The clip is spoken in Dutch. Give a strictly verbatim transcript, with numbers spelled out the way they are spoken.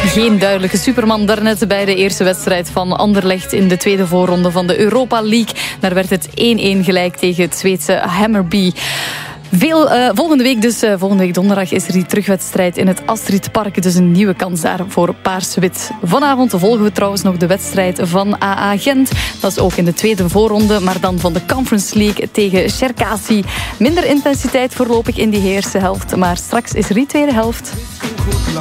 Geen duidelijke Superman daarnet bij de eerste wedstrijd van Anderlecht in de tweede voorronde van de Europa League. Daar werd het één-één gelijk tegen het Zweedse Hammarby. Veel, uh, volgende week dus, uh, volgende week donderdag is er die terugwedstrijd in het Astridpark. Dus een nieuwe kans daar voor Paars-Wit. Vanavond volgen we trouwens nog de wedstrijd van A A Gent. Dat is ook in de tweede voorronde, maar dan van de Conference League tegen Cherkasy. Minder intensiteit voorlopig in die eerste helft, maar straks is er die tweede helft.